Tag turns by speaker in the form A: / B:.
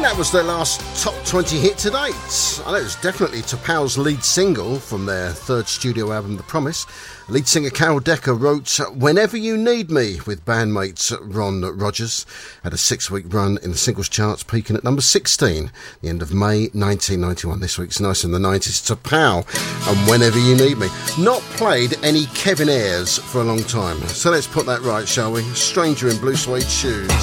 A: That was their last top 20 hit to date. I know it was definitely T'Pau's lead single from their third studio album, The Promise. Lead singer Carol Decker wrote Whenever You Need Me with bandmate Ron Rogers. Had a 6-week run in the singles charts, peaking at number 16, the end of May 1991. This week's Nice in the 90s, T'Pau and Whenever You Need Me. Not played any Kevin Ayers for a long time. So let's put that right, shall we? Stranger in Blue Suede Shoes.